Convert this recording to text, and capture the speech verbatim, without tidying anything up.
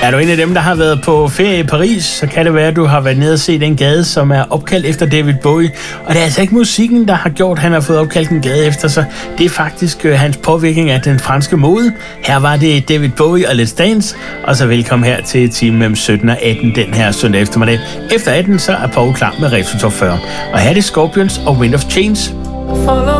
Er du en af dem, der har været på ferie i Paris, så kan det være, at du har været nede og set en gade, som er opkaldt efter David Bowie. Og det er altså ikke musikken, der har gjort, at han har fået opkaldt en gade efter sig. Det er faktisk øh, hans påvirkning af den franske mode. Her var det David Bowie og Let's Dance. Og så velkommen her til timen mellem sytten og atten den her søndag eftermiddag. Efter atten så er Paul klar med Retro Top fyrre. Og her er det Scorpions og Wind of Change. Follow